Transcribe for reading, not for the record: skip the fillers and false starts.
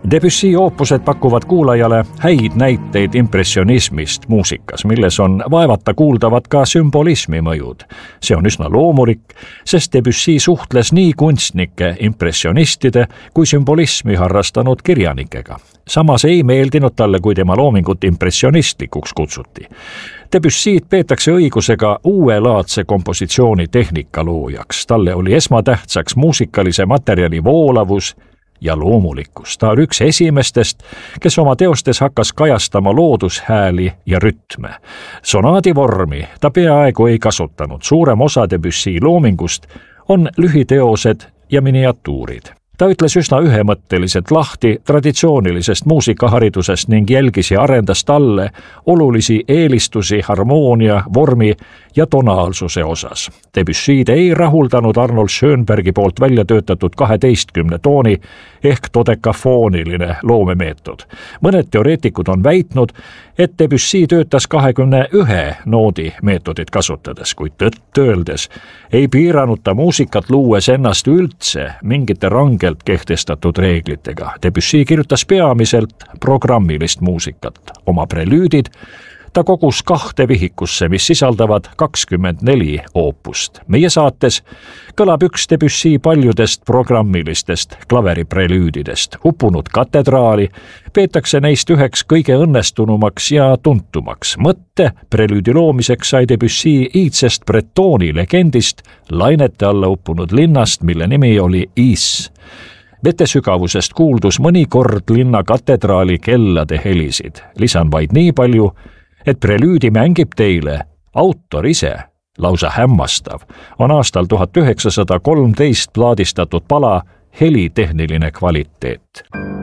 Debussy oopused pakuvad kuulajale häid näiteid impressionismist muusikas, milles on vaevata kuuldavad ka sümbolismi mõjud. See on üsna loomulik, sest Debussy suhtles nii kunstnike, impressionistide kui sümbolismi harrastanud kirjanikega. Samas ei meeldinud talle, kui tema loomingut impressionistlikuks kutsuti. Debussy't peetakse õigusega uuelaadse kompositsiooni tehnika loojaks. Talle oli esmatähtsaks muusikalise materjali voolavus ja loomulikkus. Ta oli üks esimestest, kes oma teostes hakkas kajastama loodushääli ja rütme. Sonaadi vormi ta peaaegu ei kasutanud. Suurem osa Debussy loomingust on lühiteosed ja miniatuurid. Ta ütles üsna ühemõtteliselt lahti traditsioonilisest muusikaharidusest ning jälgis ja arendas talle olulisi eelistusi harmoonia, vormi ja tonaalsuse osas. Debussy'd ei rahuldanud Arnold Schönbergi poolt välja töötatud 12 tooni ehk dodekafooniline loomemeetod. Mõned teoreetikud on väitnud, et Debussy töötas 21 noodi meetodit kasutades, kuid tõtt öeldes ei piiranud ta muusikat luues ennast üldse mingite rangelt kehtestatud reeglitega. Debussy kirjutas peamiselt programmilist muusikat. Oma prelüüdid ta kogus 2 vihikusse, mis sisaldavad 24 oopust. Meie saates kõlab üks Debussy paljudest programmilistest klaveriprelüüdidest. Uppunud katedraali peetakse neist üheks kõige õnnestunumaks ja tuntumaks. Mõtte prelüüdi loomiseks sai Debussy iidsest Bretoni legendist lainete alla uppunud linnast, mille nimi oli Is. Vetesügavusest kuuldus mõnikord linna katedraali kellade helisid. Lisan vaid nii palju, et prelüüdi mängib teile autor ise, lausa hämmastav, on aastal 1913 plaadistatud pala helitehniline kvaliteet.